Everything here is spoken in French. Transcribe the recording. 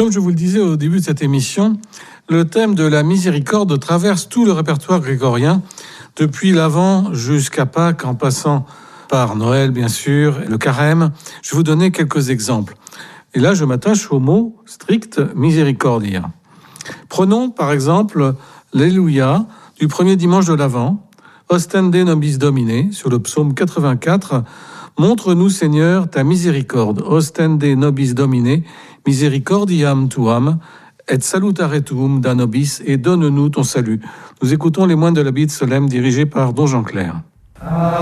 Comme je vous le disais au début de cette émission, le thème de la miséricorde traverse tout le répertoire grégorien, depuis l'Avent jusqu'à Pâques, en passant par Noël, bien sûr, et le Carême. Je vais vous donner quelques exemples. Et là, je m'attache au mot strict miséricordia. Prenons, par exemple, l'Alléluia du premier dimanche de l'Avent, Ostende nobis Domine, sur le psaume 84. Montre-nous, Seigneur, ta miséricorde. Ostende nobis Domine, misericordiam tuam, et salutare tuum da nobis, et donne-nous ton salut. Nous écoutons les moines de l'abbaye de Solesmes dirigés par Don Jean Clair.